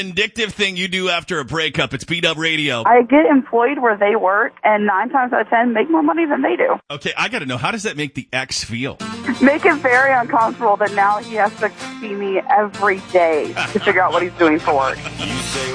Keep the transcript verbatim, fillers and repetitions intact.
Vindictive thing you do after a breakup. It's Beat Up Radio. I get employed where they work, and nine times out of ten, make more money than they do. Okay, I got to know, how does that make the ex feel? Make it very uncomfortable that now he has to see me every day to figure out what he's doing for work.